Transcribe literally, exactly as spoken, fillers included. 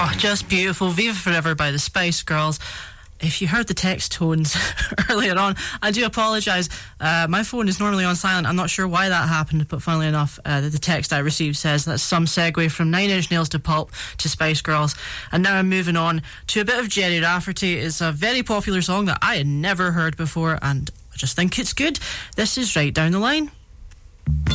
Oh, just beautiful. Viva Forever by the Spice Girls. If you heard the text tones earlier on, I do apologise. Uh, my phone is normally on silent. I'm not sure why that happened, but funnily enough, uh, the text I received says that's some segue from Nine Inch Nails to Pulp to Spice Girls. And now I'm moving on to a bit of Jerry Rafferty. It's a very popular song that I had never heard before, and I just think it's good. This is Right Down the Line.